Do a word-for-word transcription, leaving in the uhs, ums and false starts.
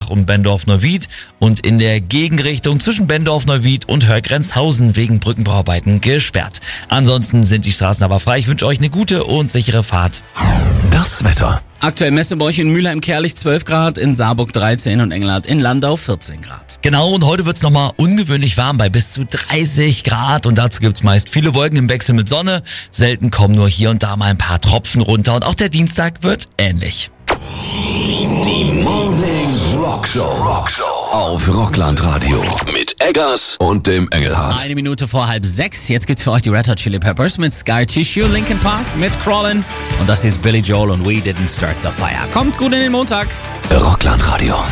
Gladbach und Bendorf-Neuwied und in der Gegenrichtung zwischen Bendorf-Neuwied und Hörgrenzhausen wegen Brückenbauarbeiten gesperrt. Ansonsten sind die Straßen aber frei. Ich wünsche euch eine gute und sichere Fahrt. Das Wetter. Aktuell Messebäuch in Mülheim-Kerlich zwölf Grad, in Saarburg dreizehn und Engelhardt in Landau vierzehn Grad. Genau, und heute wird's nochmal ungewöhnlich warm bei bis zu dreißig Grad und dazu gibt's meist viele Wolken im Wechsel mit Sonne. Selten kommen nur hier und da mal ein paar Tropfen runter und auch der Dienstag wird ähnlich. Die Morning Rockshow. Rockshow auf Rockland Radio mit Eggers und dem Engelhardt. Eine Minute vor halb sechs. Jetzt gibt's für euch die Red Hot Chili Peppers mit Scar Tissue, Linkin Park mit Crawlin' und das ist Billy Joel und We Didn't Start the Fire. Kommt gut in den Montag. Rockland Radio.